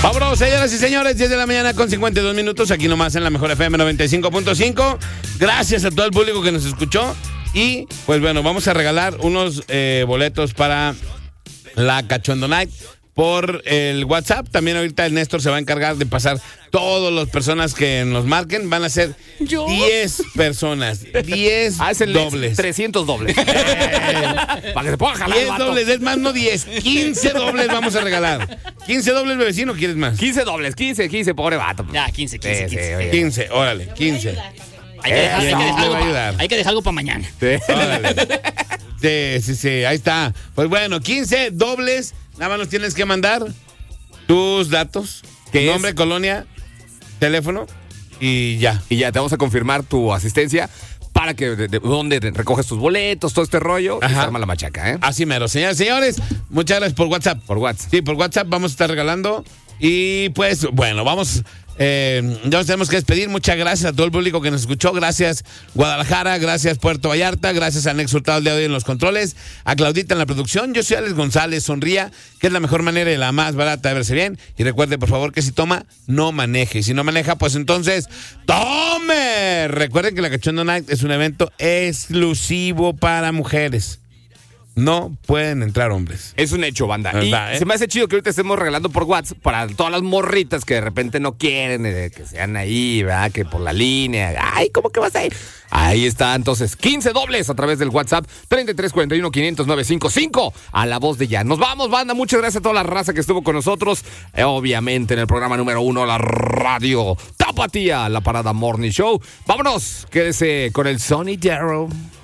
Vámonos, señoras y señores, 10 de la mañana con 52 minutos, aquí nomás en la Mejor FM 95.5. Gracias a todo el público que nos escuchó. Y, pues bueno, vamos a regalar unos boletos para la Cachondo Night por el WhatsApp. También ahorita el Néstor se va a encargar de pasar todas las personas que nos marquen. Van a ser 10 personas, 10 dobles. 300 dobles. Para que se pueda jalar 10 dobles, es más, no 10, 15 dobles vamos a regalar. 15 dobles, bebecino, ¿quieres más? 15 dobles, 15, pobre vato. Ya, 15. 15, órale, 15. Hay que dejar algo para mañana. Sí, ahí está. Pues bueno, 15 dobles. Nada más nos tienes que mandar tus datos, tu nombre, colonia, teléfono y ya. Y ya te vamos a confirmar tu asistencia para que de dónde recoges tus boletos, todo este rollo. Y se arma la machaca, ¿eh? Así mero. Señoras y señores, muchas gracias por WhatsApp. Por WhatsApp. Sí, por WhatsApp vamos a estar regalando. Y pues, bueno, vamos. Ya nos tenemos que despedir. Muchas gracias a todo el público que nos escuchó. Gracias Guadalajara, gracias Puerto Vallarta, gracias a Nex Hurtado el día de hoy en los controles, a Claudita en la producción. Yo soy Alex González. Sonría, que es la mejor manera y la más barata de verse bien. Y recuerde, por favor, que si toma, no maneje. Y si no maneja, pues entonces ¡tome! Recuerden que la Cachondo Night es un evento exclusivo para mujeres. No pueden entrar hombres. Es un hecho, banda. ¿Verdad, y se me hace chido que ahorita estemos regalando por WhatsApp para todas las morritas que de repente no quieren que sean ahí, ¿verdad? Que por la línea. Ay, ¿cómo que vas a ir? Ahí está, entonces, 15 dobles a través del WhatsApp 3341-500-955 a la voz de ya. Nos vamos, banda. Muchas gracias a toda la raza que estuvo con nosotros. Obviamente en el programa número 1, la radio Tapatía, la Parada Morning Show. Vámonos, quédese con el Sonny Darrow.